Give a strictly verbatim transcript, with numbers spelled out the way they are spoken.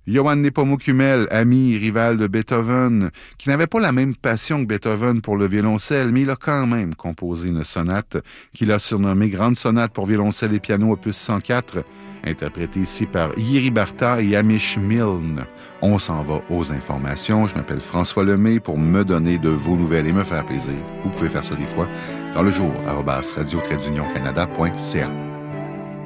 Johann Nepomuk Hummel, ami et rival de Beethoven, qui n'avait pas la même passion que Beethoven pour le violoncelle, mais il a quand même composé une sonate qu'il a surnommée Grande sonate pour violoncelle et piano opus cent quatre, interprétée ici par Jiří Bárta et Amish Milne. On s'en va aux informations. Je m'appelle François Lemay pour me donner de vos nouvelles et me faire plaisir. Vous pouvez faire ça des fois dans le jour arobase radio tiret d'union canada point c a.